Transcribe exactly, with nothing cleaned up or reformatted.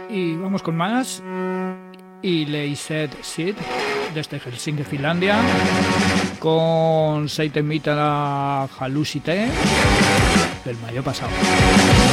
Y vamos con más. Y Leiset Sid, desde Helsinki, Finlandia, con Seite Mita Halusite del mayo pasado.